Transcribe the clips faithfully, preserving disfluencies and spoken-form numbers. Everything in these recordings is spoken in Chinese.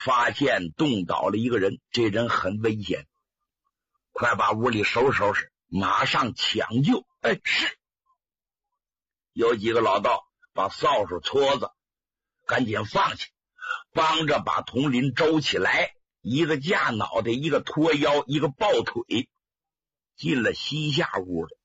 发现冻倒了一个人，这人很危险，快把屋里收拾收拾，马上抢救。哎，是。有几个老道把扫帚撮子赶紧放下，帮着把佟林周起来，一个架脑袋，一个托腰，一个抱腿，进了西夏屋了。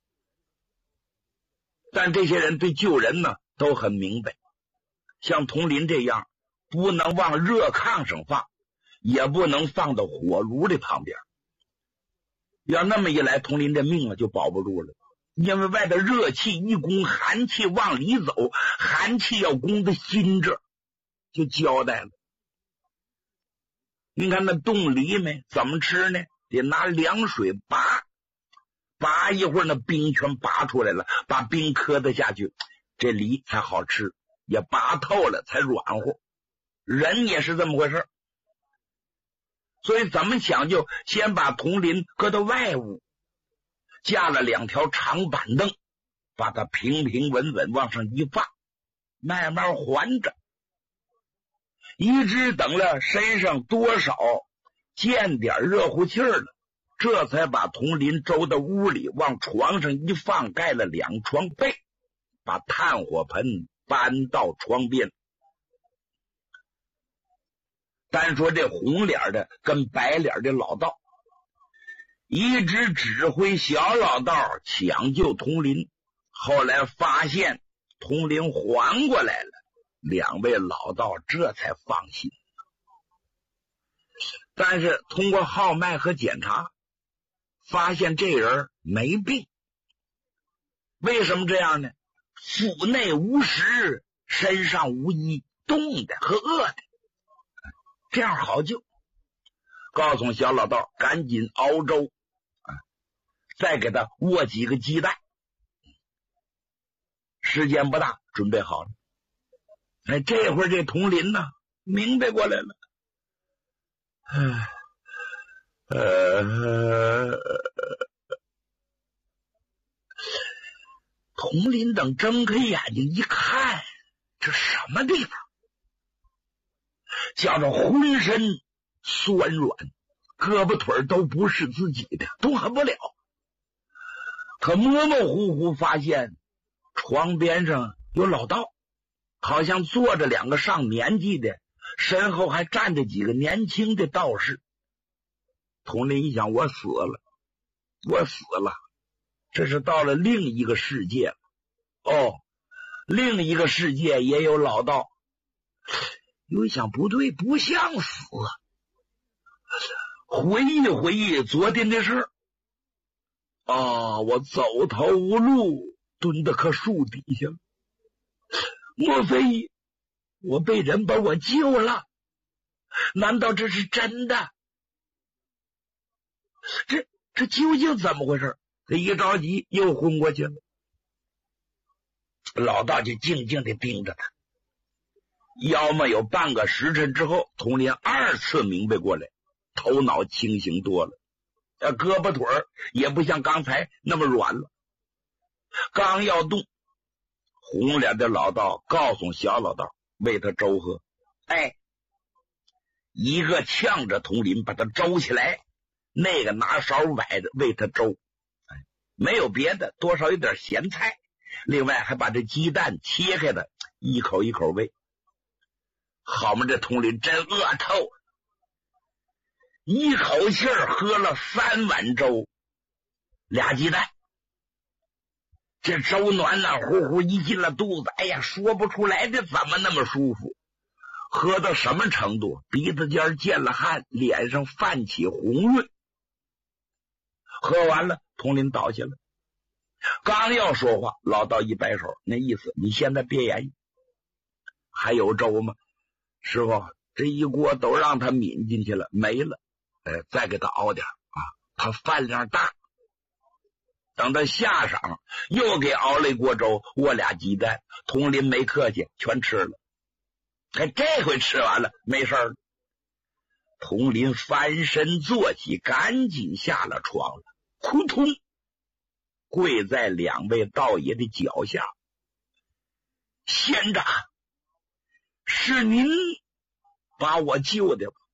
但这些人对救人呢都很明白，像佟林这样不能往热炕上放，也不能放到火炉的旁边。要那么一来，佟林这命啊就保不住了，因为外头热气一攻，寒气往里走，寒气要攻到心这就交代了。你看那冻梨没怎么吃呢？得拿凉水拔，拔一会儿那冰全拔出来了，把冰磕得下去，这梨才好吃，也拔透了才软和。人也是这么回事，所以怎么讲究？先把佟林搁到外屋，架了两条长板凳，把它平平稳稳往上一放，慢慢缓着，一直等了身上多少见点热乎气儿了，这才把佟林周到屋里，往床上一放，盖了两床被，把炭火盆搬到床边。单说这红脸的跟白脸的老道，一直指挥小老道抢救佟林，后来发现佟林缓过来了，两位老道这才放心。但是通过号脉和检查，发现这人没病。为什么这样呢？腹内无食，身上无衣，冻的和饿的，这样好救。告诉小老道赶紧熬粥，再给他握几个鸡蛋，时间不大，准备好了。哎，这会儿这佟林呢明白过来了，唉，呃，佟林等睁开眼睛一看，这什么地方？叫着浑身酸软，胳膊腿都不是自己的，动弹不了。可模模糊糊发现床边上有老道，好像坐着两个上年纪的，身后还站着几个年轻的道士。佟林一想，我死了，我死了，这是到了另一个世界了。哦，另一个世界也有老道。有一想，不对，不像死。回忆回忆昨天的事啊，我走投无路，蹲在棵树底下，莫非我被人把我救了？难道这是真的？这这究竟怎么回事？这一着急又昏过去了。老道就静静地盯着他，要么有半个时辰之后，佟林二次明白过来，头脑清醒多了，胳膊腿也不像刚才那么软了。刚要动，红脸的老道告诉小老道喂他粥喝。哎，一个呛着佟林把他粥起来，那个拿勺崴着喂他粥。哎，没有别的，多少有点咸菜，另外还把这鸡蛋切开的一口一口喂。好嘛，这佟林真饿透了，一口气儿喝了三碗粥，俩鸡蛋。这粥暖暖乎乎一进了肚子，哎呀，说不出来的怎么那么舒服。喝到什么程度？鼻子尖见了汗，脸上泛起红润。喝完了，佟林倒下了。刚要说话，老道一摆手，那意思你现在别言语。还有粥吗？师傅，这一锅都让他抿进去了，没了。哎，再给他熬点啊，他饭量大。等他下晌，又给熬了一锅粥，握俩鸡蛋，佟林没客气，全吃了。哎，这回吃完了，没事了。佟林翻身坐起，赶紧下了床了，扑通跪在两位道爷的脚下。仙长，是您把我救的吧？